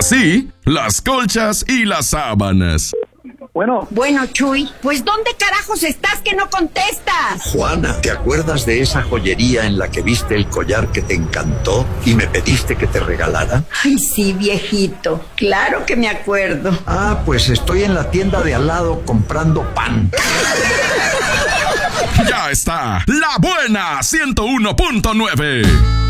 Así, las colchas y las sábanas. Bueno, Chuy, pues ¿dónde carajos estás que no contestas? Juana, ¿te acuerdas de esa joyería en la que viste el collar que te encantó y me pediste que te regalara? Ay, sí, viejito, claro que me acuerdo. Ah, pues estoy en la tienda de al lado comprando pan. Ya está, La Buena 101.9.